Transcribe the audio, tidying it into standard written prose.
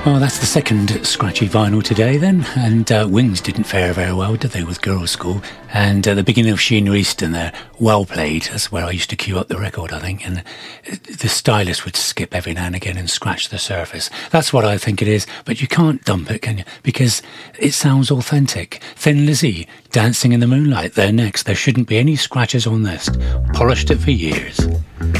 Well, that's the second scratchy vinyl today then, and Wings didn't fare very well, did they, with Girls' School? And the beginning of Sheena Easton there, Well Played, that's where I used to queue up the record, I think, and the stylist would skip every now and again and scratch the surface. That's what I think it is, but you can't dump it, can you? Because it sounds authentic. Thin Lizzy, Dancing in the Moonlight, they're next. There shouldn't be any scratches on this. Polished it for years.